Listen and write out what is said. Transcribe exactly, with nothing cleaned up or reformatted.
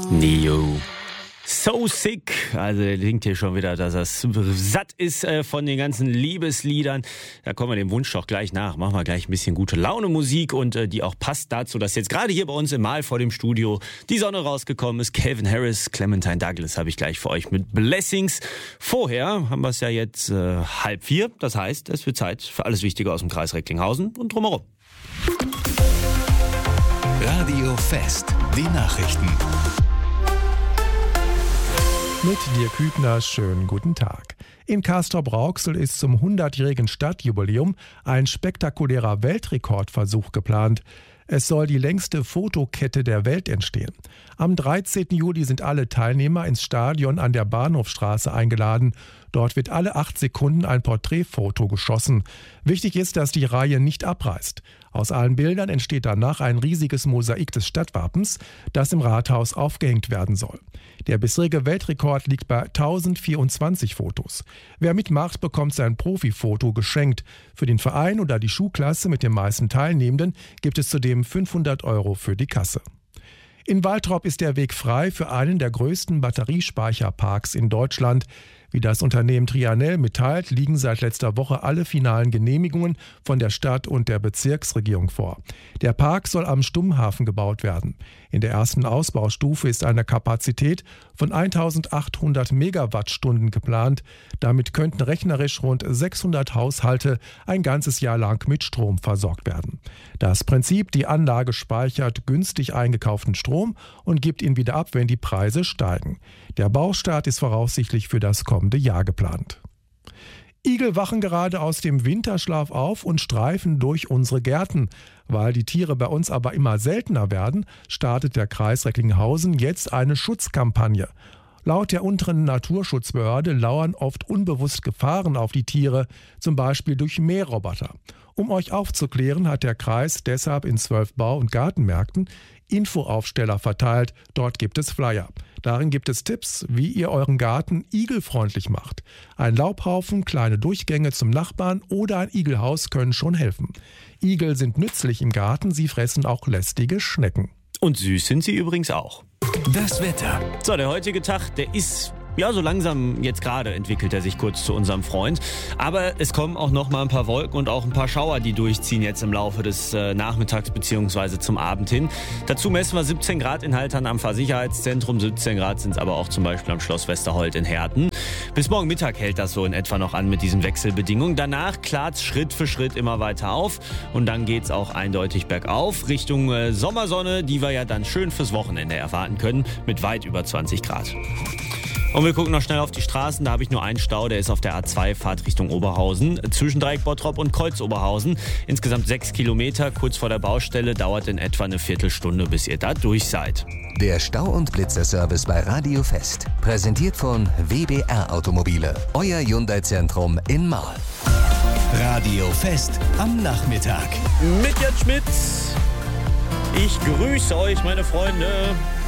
Neo. So sick. Also der klingt hier schon wieder, dass er satt ist äh, von den ganzen Liebesliedern. Da kommen wir dem Wunsch doch gleich nach. Machen wir gleich ein bisschen gute Laune Musik und äh, die auch passt dazu, dass jetzt gerade hier bei uns im Mal vor dem Studio die Sonne rausgekommen ist. Calvin Harris, Clementine Douglas habe ich gleich für euch mit Blessings. Vorher haben wir es ja jetzt äh, halb vier. Das heißt, es wird Zeit für alles Wichtige aus dem Kreis Recklinghausen und drumherum. Radio Fest, die Nachrichten. Mit Dirk Hübner, schönen guten Tag. In Castrop-Rauxel ist zum hundertjährigen Stadtjubiläum ein spektakulärer Weltrekordversuch geplant. Es soll die längste Fotokette der Welt entstehen. Am dreizehnten Juli sind alle Teilnehmer ins Stadion an der Bahnhofstraße eingeladen. Dort wird alle acht Sekunden ein Porträtfoto geschossen. Wichtig ist, dass die Reihe nicht abreißt. Aus allen Bildern entsteht danach ein riesiges Mosaik des Stadtwappens, das im Rathaus aufgehängt werden soll. Der bisherige Weltrekord liegt bei tausendvierundzwanzig Fotos. Wer mitmacht, bekommt sein Profifoto geschenkt. Für den Verein oder die Schulklasse mit den meisten Teilnehmenden gibt es zudem fünfhundert Euro für die Kasse. In Waltrop ist der Weg frei für einen der größten Batteriespeicherparks in Deutschland. Wie das Unternehmen Trianel mitteilt, liegen seit letzter Woche alle finalen Genehmigungen von der Stadt und der Bezirksregierung vor. Der Park soll am Stummhafen gebaut werden. In der ersten Ausbaustufe ist eine Kapazität von eintausendachthundert Megawattstunden geplant. Damit könnten rechnerisch rund sechshundert Haushalte ein ganzes Jahr lang mit Strom versorgt werden. Das Prinzip: die Anlage speichert günstig eingekauften Strom und gibt ihn wieder ab, wenn die Preise steigen. Der Baustart ist voraussichtlich für das kommende Jahr geplant. Igel wachen gerade aus dem Winterschlaf auf und streifen durch unsere Gärten. Weil die Tiere bei uns aber immer seltener werden, startet der Kreis Recklinghausen jetzt eine Schutzkampagne. Laut der unteren Naturschutzbehörde lauern oft unbewusst Gefahren auf die Tiere, zum Beispiel durch Mähroboter. Um euch aufzuklären, hat der Kreis deshalb in zwölf Bau- und Gartenmärkten Infoaufsteller verteilt. Dort gibt es Flyer. Darin gibt es Tipps, wie ihr euren Garten igelfreundlich macht. Ein Laubhaufen, kleine Durchgänge zum Nachbarn oder ein Igelhaus können schon helfen. Igel sind nützlich im Garten, sie fressen auch lästige Schnecken. Und süß sind sie übrigens auch. Das Wetter. So, der heutige Tag, der ist... Ja, so langsam jetzt gerade entwickelt er sich kurz zu unserem Freund. Aber es kommen auch noch mal ein paar Wolken und auch ein paar Schauer, die durchziehen jetzt im Laufe des äh, Nachmittags bzw. zum Abend hin. Dazu messen wir siebzehn Grad in Haltern am Fahrsicherheitszentrum. siebzehn Grad sind es aber auch zum Beispiel am Schloss Westerhold in Herten. Bis morgen Mittag hält das so in etwa noch an mit diesen Wechselbedingungen. Danach klart es Schritt für Schritt immer weiter auf. Und dann geht es auch eindeutig bergauf Richtung äh, Sommersonne, die wir ja dann schön fürs Wochenende erwarten können mit weit über zwanzig Grad. Und wir gucken noch schnell auf die Straßen. Da habe ich nur einen Stau, der ist auf der A zwei, Fahrt Richtung Oberhausen. Zwischen Dreieck Bottrop und Kreuz Oberhausen. Insgesamt sechs Kilometer, kurz vor der Baustelle. Dauert in etwa eine Viertelstunde, bis ihr da durch seid. Der Stau- und Blitzer-Service bei Radio Fest. Präsentiert von W B R Automobile. Euer Hyundai-Zentrum in Marl. Radio Fest am Nachmittag. Mit Jan Schmidt. Ich grüße euch, meine Freunde.